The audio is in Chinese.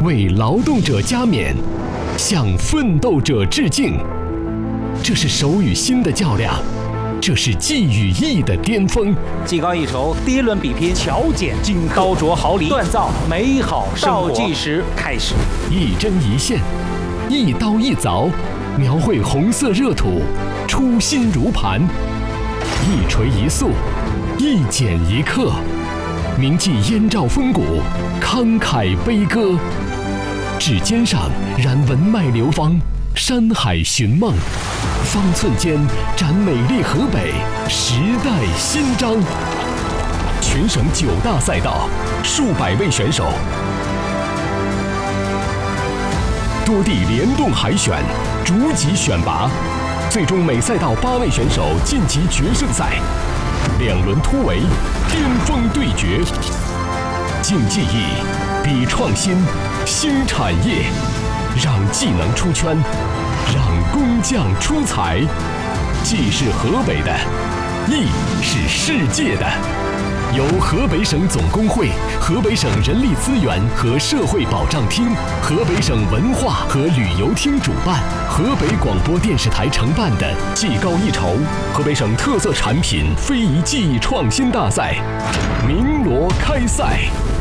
为劳动者加冕，向奋斗者致敬。这是手与心的较量，这是技与艺的巅峰。 技高一筹，第一轮比拼，巧剪金刻，刀琢毫厘，锻造美好生活。倒计时开始， 一针一线，一刀一凿，描绘红色热土，初心如磐。一锤一塑，一剪一刻，铭记燕赵风骨，慷慨悲歌。指尖上燃文脉流芳，山海寻梦，方寸间展美丽河北，时代新章。全省9大赛道，数百位选手，多地联动海选，逐级选拔，最终每赛道8位选手晋级决胜赛。2轮突围，巅峰对决。竞技艺，比创新，新产业，让技能出圈，让工匠出彩。技是河北的，艺是世界的。由河北省总工会、河北省人力资源和社会保障厅、河北省文化和旅游厅主办，河北广播电视台承办的技高一筹河北省特色产品非遗技艺创新大赛鸣锣开赛。